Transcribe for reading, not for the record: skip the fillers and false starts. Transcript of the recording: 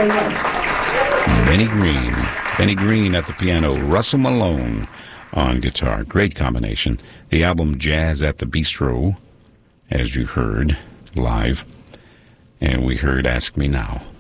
very much. Benny Green. Benny Green at the piano. Russell Malone on guitar. Great combination. The album Jazz at the Bistro, as you heard, live. And we heard Ask Me Now.